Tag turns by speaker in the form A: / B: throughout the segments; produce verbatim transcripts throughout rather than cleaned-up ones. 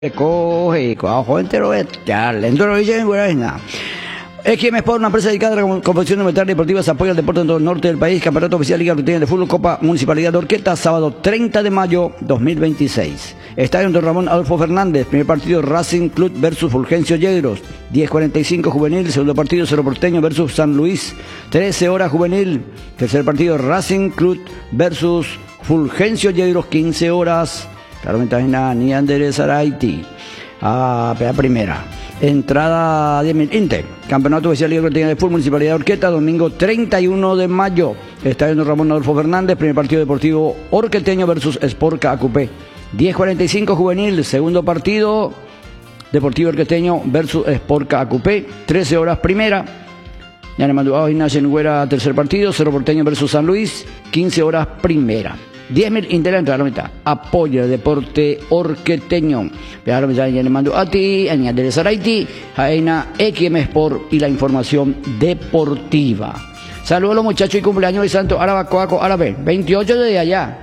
A: Coge, cojo entero, ya, lento lo dice, bueno, X M Sport, una empresa dedicada a la confección de metal deportivas, apoya el deporte en todo el norte del país. Campeonato oficial Liga Argentina de Fútbol, Copa Municipalidad de Orqueta, sábado treinta de mayo dos mil veintiséis. Estadio Don Ramón Adolfo Fernández, primer partido Racing Club versus Fulgencio Yegros, diez cuarenta y cinco juvenil, segundo partido Cerro Porteño versus San Luis, trece horas juvenil, tercer partido Racing Club versus Fulgencio Yegros, quince horas. Claro, mientras nada, ni Anderes Araiti. A la primera. Entrada diez mil. Inte. Campeonato Oficial Liga Argentina de Fútbol Municipalidad de Orqueta, domingo treinta y uno de mayo. Estadio Don Ramón Adolfo Fernández, primer partido deportivo Orqueteño versus Sport A Q P. diez cuarenta y cinco juvenil, segundo partido Deportivo Orqueteño versus Sport A Q P. trece horas primera. Ya le mandó a Ignacio Nguera, tercer partido, Cerro Porteño versus San Luis, quince horas primera. diez mil Inter entra a la mitad. Apoyo el deporte orqueteño. Ya le mando a ti, a Niña de Saraiti, a X M Sport y la información deportiva. Saludos a los muchachos y cumpleaños de Santo Arabacoaco Árabe, veintiocho de allá.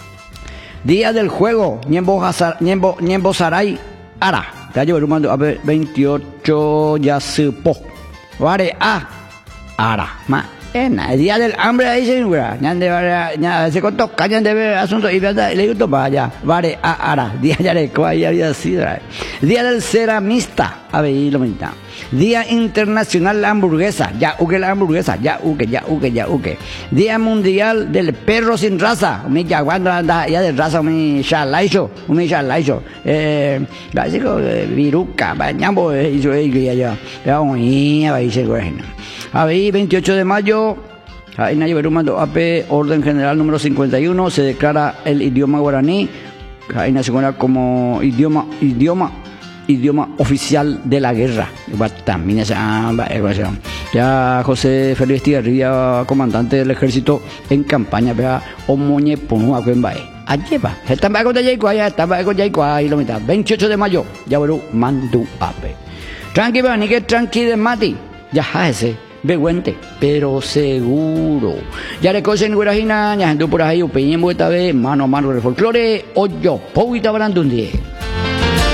A: Día del juego, Ñembo, Ñembo, Ñembo Saray Ara. Ya yo mando a ver, veintiocho ya supo. Vare a Ara. Ma. El día del hambre ahí se encuentra, ya se contó, cañan de ver asunto y le digo para allá, vale, ahora, día ya le coa, ya había sido, día del ceramista, a ver, lo mismo, día internacional la hamburguesa, ya uke la hamburguesa, ya uke, ya uke, ya uke, día mundial del perro sin raza, mi ya cuando anda ya de raza, mi shalaicho, mi shalaicho, eh, básico, viruca, bañamos, y yo, y ya, ya, ya, ya, ahí se cogen. A ver, veintiocho de mayo, ahí Nayo Perú mando A P, orden general número cincuenta y uno, se declara el idioma guaraní, ahí nació como idioma, idioma, idioma oficial de la guerra. También ya José Félix Tigarribia, comandante del ejército en campaña, vea, Omoñe Punua Cuembae. Allí va, están con Yaico, allá están con Yaico, ahí lo mitad. veintiocho de mayo, ya Perú mando A P. Tranqui, va, ni que tranqui de Mati, ya ese. Beguente, pero seguro. Ya le cosen Guarajina, ya ando por ahí, upeñen esta vez, mano a mano del folclore, hoyo, poquita hablando un día.